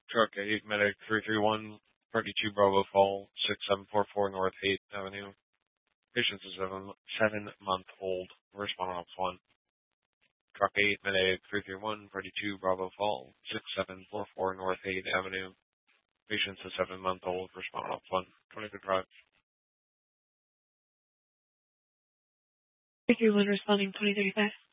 Truck 8, Medic 331, 32 Bravo Fall, 6744 North 8th Avenue. Patient's a 7-month-old. Respondent ops 1. Truck 8, Medic 331, 32 Bravo Fall, 6744 North 8th Avenue. Patient's a 7-month-old. Respondent ops 1. 20 drive. 331 responding 2035.